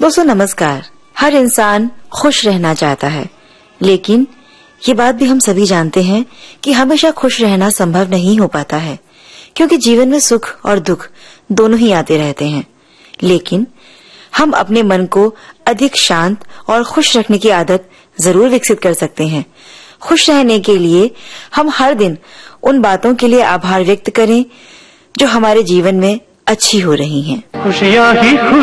दोस्तों नमस्कार। हर इंसान खुश रहना चाहता है, लेकिन ये बात भी हम सभी जानते हैं कि हमेशा खुश रहना संभव नहीं हो पाता है, क्योंकि जीवन में सुख और दुख दोनों ही आते रहते हैं। लेकिन हम अपने मन को अधिक शांत और खुश रखने की आदत जरूर विकसित कर सकते हैं। खुश रहने के लिए हम हर दिन उन बातों के लिए आभार व्यक्त करें जो हमारे जीवन में अच्छी हो रही हैं। खुशियाँ ही